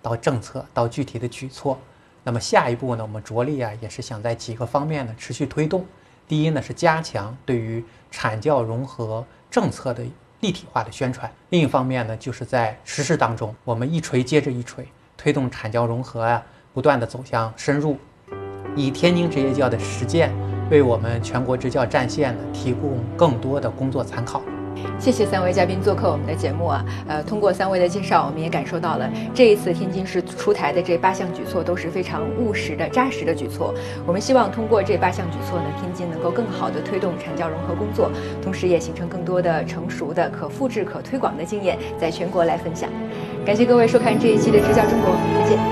到政策，到具体的举措。那么下一步呢，我们着力也是想在几个方面呢持续推动。第一呢是加强对于产教融合政策的立体化的宣传，另一方面呢就是在实施当中，我们一锤接着一锤，推动产教融合不断的走向深入，以天津职业教的实践为我们全国职教战线呢提供更多的工作参考。 谢谢3位嘉宾做客我们的节目通过3位的介绍，我们也感受到了这一次天津市出台的这8项举措都是非常务实的、扎实的举措。我们希望通过这8项举措呢，天津能够更好地推动产教融合工作，同时也形成更多的成熟的、可复制、可推广的经验，在全国来分享。感谢各位收看这一期的支教中国，再见。